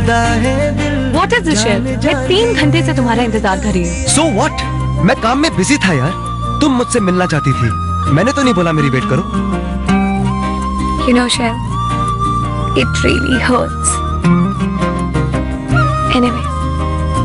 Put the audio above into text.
What is this shit? मैं 3 घंटे से तुम्हारा इंतजार कर रही हूँ। So what? मैं काम में बिजी था यार। तुम मुझसे मिलना चाहती थी, मैंने तो नहीं बोला मेरी वेट करो। You know, Shell, it really hurts.